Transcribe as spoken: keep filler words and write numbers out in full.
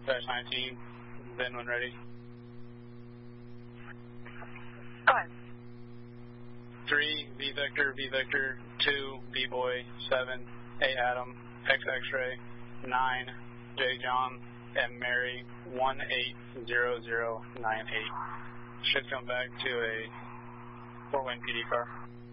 dash nineteen, then when ready. Go ahead. three, V Vector, V Vector, two, B-Boy, seven, A Adam, X X-Ray, nine, J John, and Mary, one eight zero zero nine eight. Should come back to a Fort Wayne P D car.